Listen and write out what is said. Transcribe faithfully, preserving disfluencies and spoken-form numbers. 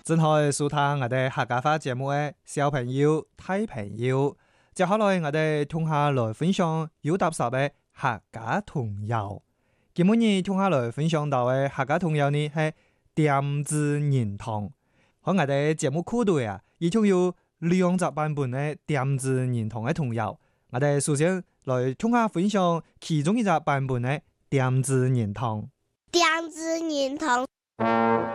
正好收聽我哋客家話節目嘅小朋友、大朋友，接下來我哋同下來分享有搭十嘅客家童謠。今日同下來分享到嘅客家童謠呢係點字認同。喺我哋節目庫度啊，已經有兩隻版本嘅點字認同嘅童謠。我哋首先來同下分享其中一隻版本嘅點字認同。 點字認同。